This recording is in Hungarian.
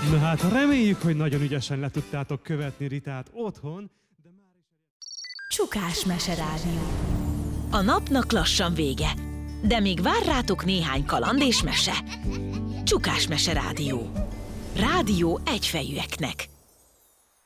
Na hát reméljük, hogy nagyon ügyesen le tudtátok követni Ritát otthon, de már is... Csukás Meserádió. A napnak lassan vége, de még vár rátok néhány kaland és mese. Csukás Meserádió. Rádió egyfejűeknek.